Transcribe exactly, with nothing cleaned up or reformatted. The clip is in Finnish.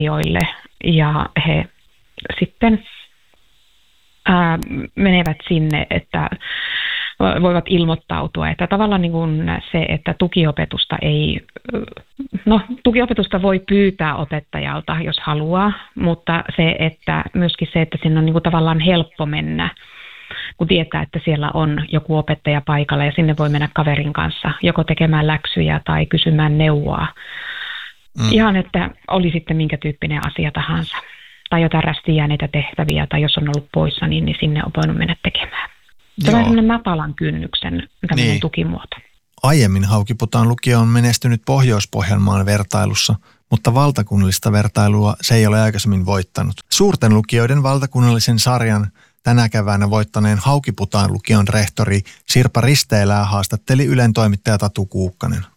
lukioille ja he sitten ää, menevät sinne, että voivat ilmoittautua, että tavallaan niin kuin se, että tukiopetusta ei, no tukiopetusta voi pyytää opettajalta, jos haluaa, mutta se, että myöskin se, että sinne on niin kuin tavallaan helppo mennä, kun tietää, että siellä on joku opettaja paikalla ja sinne voi mennä kaverin kanssa, joko tekemään läksyjä tai kysymään neuvoa. Mm. Ihan, että oli sitten minkä tyyppinen asia tahansa, tai jotain rästiin jääneitä tehtäviä, tai jos on ollut poissa, niin, niin sinne on voinut mennä tekemään. Tämä on sellainen matalan kynnyksen tämmöinen niin. tukimuoto. Aiemmin Haukiputaan lukio on menestynyt Pohjois-Pohjanmaan vertailussa, mutta valtakunnallista vertailua se ei ole aikaisemmin voittanut. Suurten lukioiden valtakunnallisen sarjan tänä keväänä voittaneen Haukiputaan lukion rehtori Sirpa Risteelää haastatteli Ylen toimittaja Tatu Kuukkanen.